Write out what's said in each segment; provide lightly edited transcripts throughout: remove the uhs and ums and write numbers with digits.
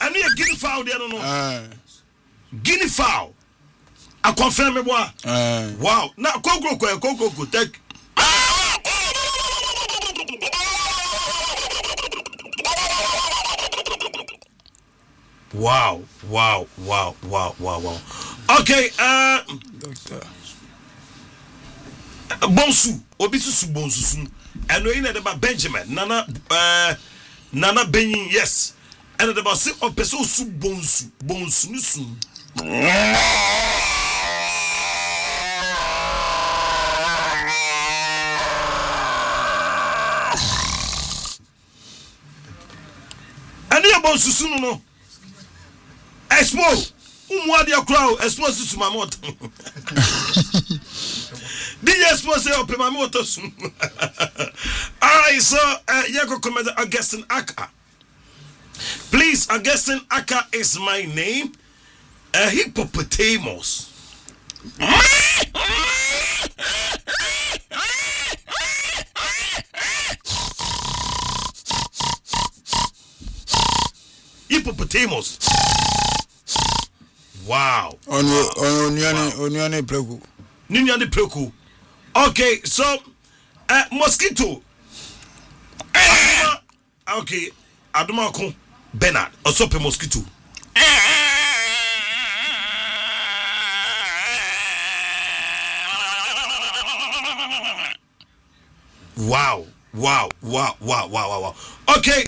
And you guinea fowl there no. Guinea fowl. I confirm me boy. Wow. Now go take. Wow. Okay, doctor. Bonsu, obisu bonsu. And we know about Benjamin, Nana Benin, yes. And about say of person su bonsu. And you bonsu no. Expo. Umwadia crow, expose to my mouth. The expose of my mouth. Alright, so Yako Commander Augustine Aka. Please, Augustine Aka is my name. A hippopotamus. Hippopotamus. Wow. Onione preku. Ninyane preku. Okay, so mosquito. Okay, Adumako Bernard. Also pe mosquito. Wow. Okay.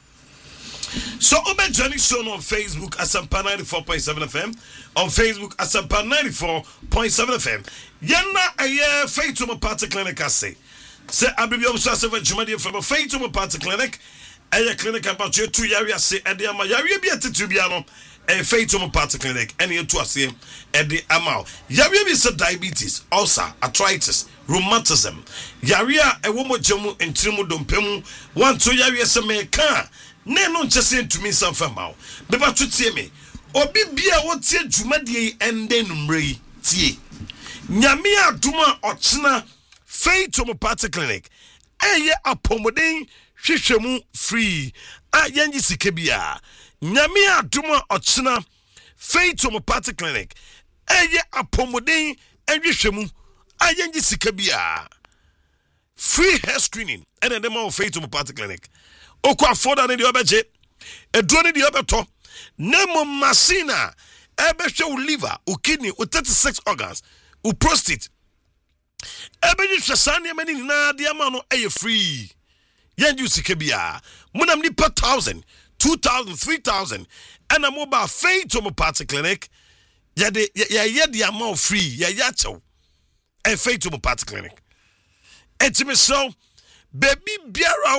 So, Oben Johnny show on Facebook Asampa 94.7 FM. On Facebook Asampa 94.7 FM. Yana a faith to my party clinic. I say Abibi Omsasa Jumadi from a faith to my party clinic. A clinic about your 2 years. Say, Ediama Yari be at Tubiano. A faith to my party clinic. And you to us here at the Amau. Yari is diabetes, ulcer, arthritis, rheumatism. Yaria a woman jamu and trimu dompemu. 1 2 years a meka. Neno chese to me some famao. Beba to tie me. Obi bia wotie dwumadie ende numrei tie. Nyame aduma ochina faith homeopathic clinic. Eye apomoden hwehwemu free. Ayenji sike bia. Nyame aduma ochina faith homeopathic clinic. Eye apomoden hwehwemu ayenji sike bia. Free hair screening and the more faith homeopathic clinic. Oko afoda ne de obeje eduro ne de obeto nemo masina ebehwe u liver u kidney u 36 organs u prostate ebeji hwesane mani na de ama no eye free yanju sike bia munam ni per 1000 2000 3000 and a mobile faith homeopathic clinic ya de ama free ya chew e faith homeopathic clinic etime so baby biara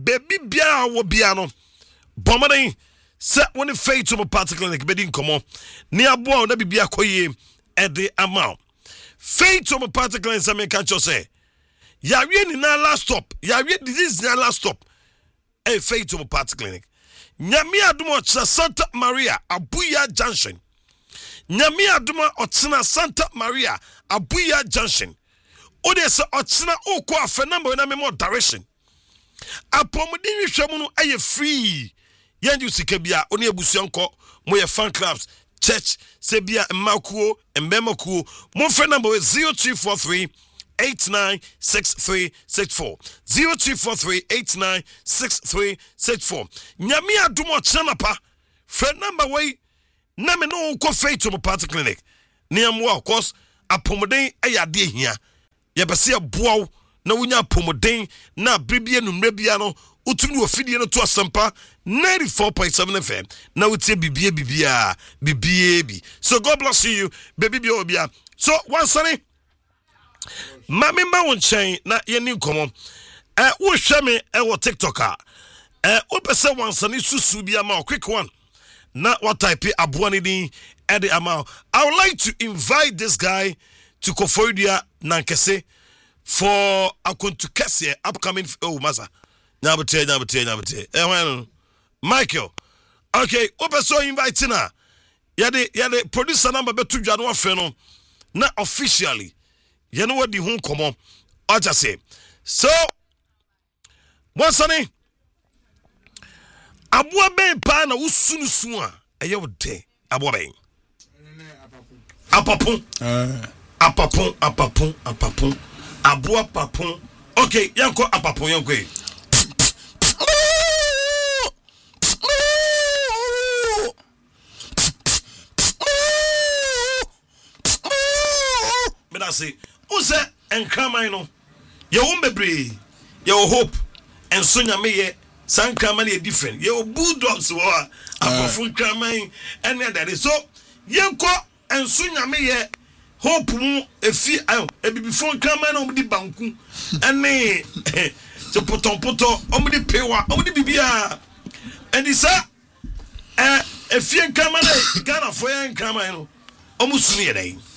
wo biano bomani se woni faith to party clinic bedin komo ni abo na bibia koye e de amount faith to party clinic say can say yawie ni na last stop yawie disease na last stop e faith to party clinic nyame adumo cha Santa Maria Abuya Junction nyame adumo otsena Santa Maria Abuya Junction. Ode se otsena okọ afenamba na memo direction apomudin hwehwemu no aye free yanju sika bia oni abusuanko mo ye fan clubs church se bia mmakuo embemakuo mo fenamba 0343 896364 0343896364 nyame adumo chanapa fenamba we na me no okọ faith to party clinic niamwa of course apomudin aye ade hia yebese aboa na wunya pomoden na bribie numre bia no utumi ofidie no to Asampa 94.7 FM na utie bibie bi. So God bless you baby bi obia. So once ani mama ma won chen na yeni nkomo wo hwe me wo TikTok wo pese once ani susu bia ma quick one na what type aboa ni din e de ama. I would like to invite this guy to Koforidua Nankese for Akontukese upcoming masa. Nyabete. Michael. Okay, open so inviting na. Yade producer number betu dwano afa no na officially. You know what the hun komo. I just say. So what's on aboa ben pa na wosunu su a eye wo de aboa ben apapon aboa papon okay yanko apapon yanko I say, who's that? And Cramino, your own baby, your hope, and Sonia May, San Cramani different. Your bulldogs were a full cramine, and that is so. Yanko and Sonia May, hope a few before Cramino the Banku, and me to poto, only pewa, only bibia, and he said, a few Cramana, Ghana for Cramino, almost near day.